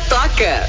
toca.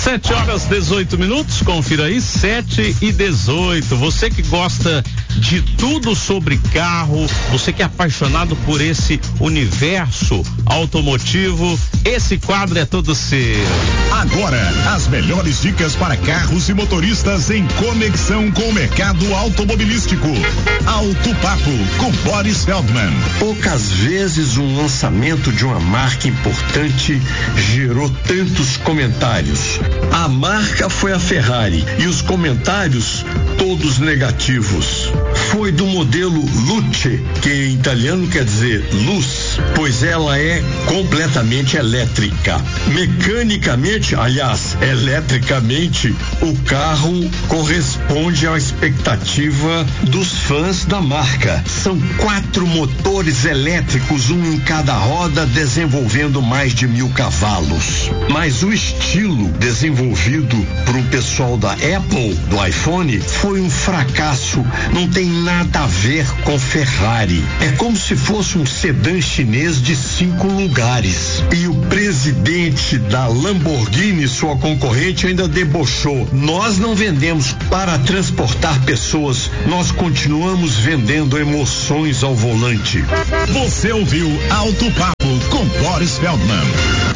7h18, confira aí, 7h18. Você que gosta de tudo sobre carro, você que é apaixonado por esse universo automotivo, esse quadro é todo seu. Agora, as melhores dicas para carros e motoristas em conexão com o mercado automobilístico. Auto Papo com Boris Feldman. Poucas vezes um lançamento de uma marca importante gerou tantos comentários. A marca foi a Ferrari e os comentários todos negativos. Foi do modelo Luce, que em italiano quer dizer luz, pois ela é completamente elétrica. Mecanicamente, aliás, eletricamente, o carro corresponde à expectativa dos fãs da marca. São 4 motores elétricos, um em cada roda, desenvolvendo mais de 1000 cavalos. Mas o estilo desenvolvido por um pessoal da Apple, do iPhone, foi um fracasso. Não tem nada a ver com Ferrari. É como se fosse um sedã chinês de 5 lugares. E o presidente da Lamborghini, sua concorrente, ainda debochou. Nós não vendemos para transportar pessoas, nós continuamos vendendo emoções ao volante. Você ouviu Auto Papo com Boris Feldman.